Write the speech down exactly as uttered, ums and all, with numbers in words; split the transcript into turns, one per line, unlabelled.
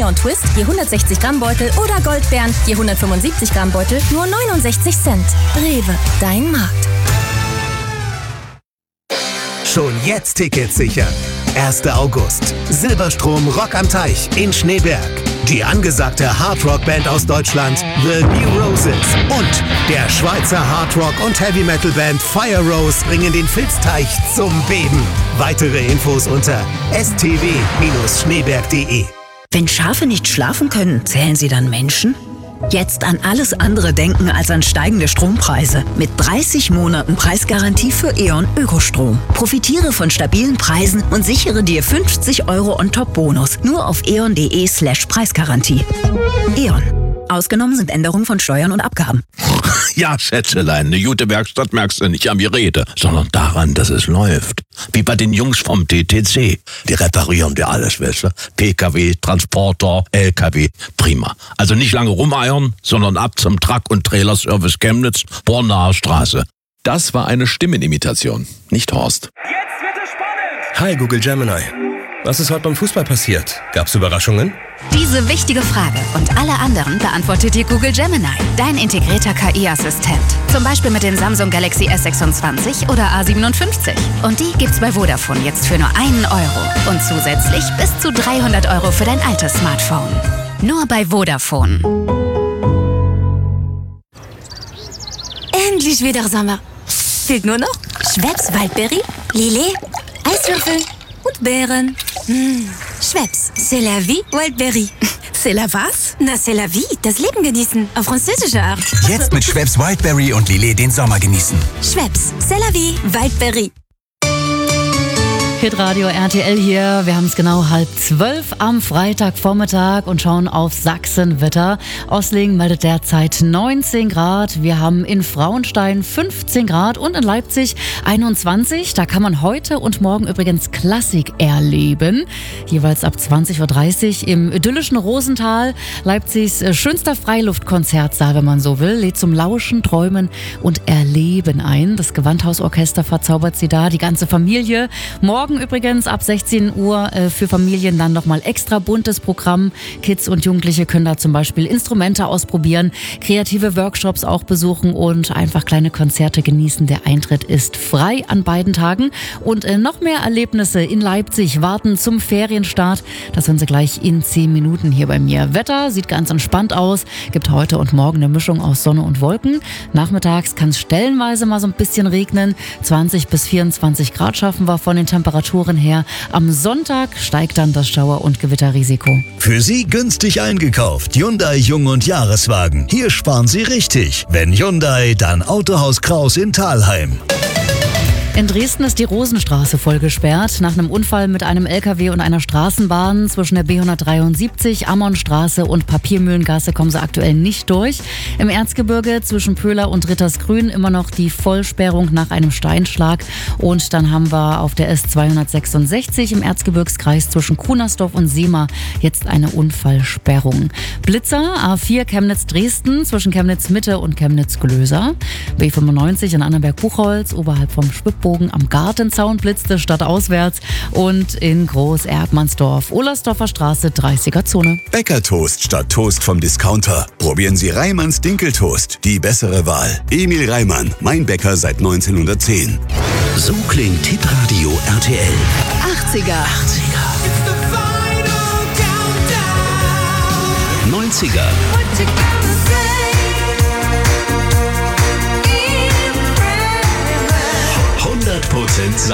Eon Twist je hundertsechzig Gramm Beutel oder Goldbeeren je hundertfünfundsiebzig Gramm Beutel nur neunundsechzig Cent. Rewe, dein Markt.
Schon jetzt Tickets sichern. erster August. Silberstrom Rock am Teich in Schneeberg. Die angesagte Hardrock-Band aus Deutschland The New Roses und der Schweizer Hardrock- und Heavy-Metal-Band Fire Rose bringen den Filzteich zum Beben. Weitere Infos unter s t w schneeberg punkt de.
Wenn Schafe nicht schlafen können, zählen sie dann Menschen? Jetzt an alles andere denken als an steigende Strompreise. Mit dreißig Monaten Preisgarantie für E.ON Ökostrom. Profitiere von stabilen Preisen und sichere dir fünfzig Euro on-top-Bonus. Nur auf eon.de slash Preisgarantie. E.ON. Ausgenommen sind Änderungen von Steuern und Abgaben.
Ja, Schätzelein, eine gute Werkstatt merkst du nicht an mir Rede, sondern daran, dass es läuft. Wie bei den Jungs vom T T C. Die reparieren dir alles, weißt du? P K W, Transporter, L K W, prima. Also nicht lange rumeiern, sondern ab zum Truck- und Trailerservice Chemnitz, Bornaer Straße.
Das war eine Stimmenimitation, nicht Horst.
Jetzt wird es spannend!
Hi Google Gemini. Was ist heute beim Fußball passiert? Gab's Überraschungen?
Diese wichtige Frage und alle anderen beantwortet dir Google Gemini, dein integrierter K I-Assistent. Zum Beispiel mit dem Samsung Galaxy S sechsundzwanzig oder A siebenundfünfzig. Und die gibt's bei Vodafone jetzt für nur einen Euro. Und zusätzlich bis zu dreihundert Euro für dein altes Smartphone. Nur bei Vodafone.
Endlich wieder Sommer. Fehlt nur noch Schweppes Waldberry, Lillet, Eiswürfel und Beeren. Mmh. Schweppes, c'est la vie, Wildberry.
C'est la was?
Na, c'est la vie, das Leben genießen, auf französische Art.
Jetzt mit Schweppes Wildberry und Lillet den Sommer genießen.
Schweppes, c'est la vie, Wildberry.
Hitradio R T L hier. Wir haben es genau halb zwölf am Freitagvormittag und schauen auf Sachsenwetter. Osling meldet derzeit neunzehn Grad. Wir haben in Frauenstein fünfzehn Grad und in Leipzig einundzwanzig. Da kann man heute und morgen übrigens Klassik erleben. Jeweils ab zwanzig Uhr dreißig im idyllischen Rosental. Leipzigs schönster Freiluftkonzertsaal, wenn man so will, lädt zum Lauschen, Träumen und Erleben ein. Das Gewandhausorchester verzaubert sie da, die ganze Familie. Morgen übrigens ab sechzehn Uhr äh, für Familien dann nochmal extra buntes Programm. Kids und Jugendliche können da zum Beispiel Instrumente ausprobieren, kreative Workshops auch besuchen und einfach kleine Konzerte genießen. Der Eintritt ist frei an beiden Tagen. Und äh, noch mehr Erlebnisse in Leipzig warten zum Ferienstart. Das hören Sie gleich in zehn Minuten hier bei mir. Wetter sieht ganz entspannt aus. Gibt heute und morgen eine Mischung aus Sonne und Wolken. Nachmittags kann es stellenweise mal so ein bisschen regnen. zwanzig bis vierundzwanzig Grad schaffen wir von den Temperaturen her. Am Sonntag steigt dann das Schauer- und Gewitterrisiko.
Für Sie günstig eingekauft. Hyundai Jung- und Jahreswagen. Hier sparen Sie richtig. Wenn Hyundai, dann Autohaus Kraus in Thalheim.
In Dresden ist die Rosenstraße voll gesperrt. Nach einem Unfall mit einem L K W und einer Straßenbahn zwischen der B hundertdreiundsiebzig, Ammonstraße und Papiermühlengasse kommen sie aktuell nicht durch. Im Erzgebirge zwischen Pöhler und Rittersgrün immer noch die Vollsperrung nach einem Steinschlag. Und dann haben wir auf der S zweihundertsechsundsechzig im Erzgebirgskreis zwischen Kunersdorf und Sema jetzt eine Unfallsperrung. Blitzer A vier Chemnitz-Dresden zwischen Chemnitz-Mitte und Chemnitz-Glöser. B fünfundneunzig in Annenberg-Buchholz oberhalb vom Schwipp am Gartenzaun blitzte stadtauswärts und in Groß-Erdmannsdorf, Ohlsdorfer Straße, dreißiger Zone.
Bäckertoast statt Toast vom Discounter. Probieren Sie Reimanns Dinkeltoast, die bessere Wahl. Emil Reimann, mein Bäcker seit neunzehnhundertzehn.
So klingt Hitradio R T L.
achtziger.
achtziger. neunziger. hundert Prozent